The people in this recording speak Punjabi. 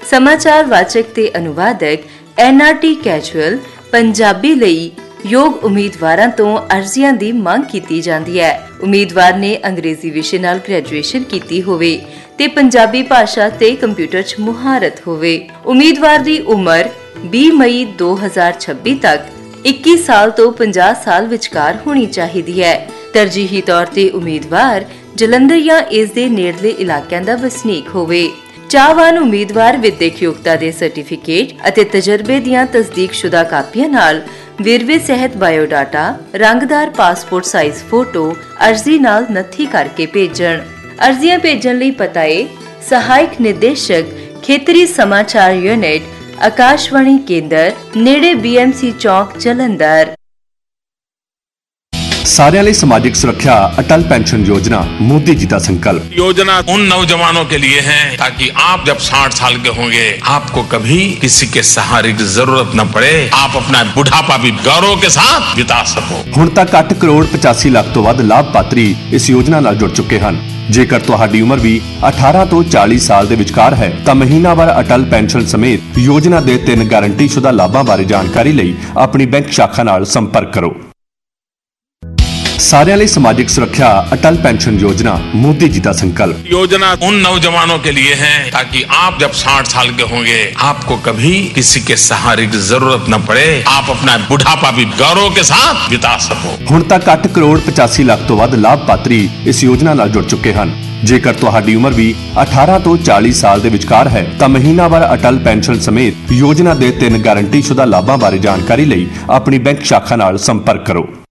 समाचार वाचक ते अनुवादक NRT कैजुअल पंजाबी ਲਈ ਯੋਗ ਉਮੀਦਵਾਰਾਂ ਤੋਂ ਅਰਜ਼ੀਆਂ ਦੀ ਮੰਗ ਕੀਤੀ ਜਾਂਦੀ ਹੈ। ਉਮੀਦਵਾਰ ਨੇ ਅੰਗਰੇਜ਼ੀ ਵਿਸ਼ੇ ਨਾਲ ਗ੍ਰੈਜੂਏਸ਼ਨ ਕੀਤੀ ਹੋਵੇ ਤੇ ਪੰਜਾਬੀ ਭਾਸ਼ਾ ਤੇ ਕੰਪਿਊਟਰ 'ਚ ਮੁਹਾਰਤ ਹੋਵੇ। ਉਮੀਦਵਾਰ ਦੀ ਉਮਰ 20 ਮਈ 2026 ਤੱਕ 21 ਸਾਲ ਤੋਂ 50 ਸਾਲ ਵਿਚਕਾਰ ਹੋਣੀ ਚਾਹੀਦੀ ਹੈ। ਤਰਜੀਹੀ ਤੌਰ ਤੇ ਉਮੀਦਵਾਰ ਜਲੰਧਰ ਜਾਂ ਇਸ ਦੇ ਨੇੜਲੇ ਇਲਾਕਿਆਂ ਦਾ ਵਸਨੀਕ ਹੋਵੇ। ਚਾਹਵਾਨ ਉਮੀਦਵਾਰ ਵਿਦਿਅਕ ਯੋਗਤਾ ਦੇ ਸਰਟੀਫਿਕੇਟ ਅਤੇ ਤਜਰਬੇ ਦੀਆਂ ਤਸਦੀਕਸ਼ੁਦਾ ਕਾਪੀਆਂ ਨਾਲ ਵੇਰਵੇ ਸਹਿਤ ਬਾਇਓਡਾਟਾ, ਰੰਗਦਾਰ ਪਾਸਪੋਰਟ ਸਾਈਜ਼ ਫੋਟੋ ਅਰਜ਼ੀ ਨਾਲ ਨੱਥੀ ਕਰਕੇ ਭੇਜਣ। ਅਰਜ਼ੀਆਂ ਭੇਜਣ ਲਈ ਪਤਾ ਹੈ ਸਹਾਇਕ ਨਿਰਦੇਸ਼ਕ ਖੇਤਰੀ ਸਮਾਚਾਰ ਯੂਨਿਟ ਆਕਾਸ਼ਵਾਣੀ ਕੇਂਦਰ ਨੇੜੇ BMC ਚੌਕ ਜਲੰਧਰ। सारे लिए सामाजिक सुरक्षा अटल पेंशन योजना मोदी जी का संकल्प। योजना उन नौजवानों के लिए है ताकि आप जब 60 साल के होंगे आपको कभी किसी के सहारे की जरूरत न पड़े, आप अपना बुढ़ापा भी गौरव के साथ बिता सको। हुण तक 8 करोड़ 85 लाख तो वध लाभपात्री इस योजना नाल जुड़ चुके हैं। जेकर तुहाडी उम्र भी 18 ਤੋਂ 40 साल ਦੇ ਵਿਚਕਾਰ ਹੈ ਤਾਂ ਮਹੀਨਾਵਾਰ ਅਟਲ ਪੈਨਸ਼ਨ ਸਮੇਤ ਯੋਜਨਾ ਦੇ 3 ਗਾਰੰਟੀਸ਼ੁਦਾ ਲਾਭਾਂ ਬਾਰੇ ਜਾਣਕਾਰੀ ਲਈ ਆਪਣੀ ਬੈਂਕ ਸ਼ਾਖਾ ਨਾਲ ਸੰਪਰਕ ਕਰੋ। सारे लिए सामाजिक सुरक्षा अटल पेंशन योजना मोदी जी का संकल्प। योजना उन नौजवानों के लिए है ताकि आप जब 60 साल के होंगे आपको कभी किसी के सहारे की जरूरत न पड़े, आप अपना बुढ़ापा भी गौरव के साथ बिता सको। हुण तक 8 करोड़ 85 लाख तो वध लाभपात्री इस योजना नाल जुड़ चुके हैं। जेकर तुहाडी उम्र भी 18 ਤੋਂ 40 ਸਾਲ ਦੇ ਵਿਚਕਾਰ ਹੈ ਤਾਂ ਮਹੀਨਾਵਾਰ ਅਟਲ ਪੈਨਸ਼ਨ ਸਮੇਤ ਯੋਜਨਾ ਦੇ 3 ਗਾਰੰਟੀਸ਼ੁਦਾ ਲਾਭਾਂ ਬਾਰੇ ਜਾਣਕਾਰੀ ਲਈ ਆਪਣੀ ਬੈਂਕ ਸ਼ਾਖਾ ਨਾਲ ਸੰਪਰਕ ਕਰੋ।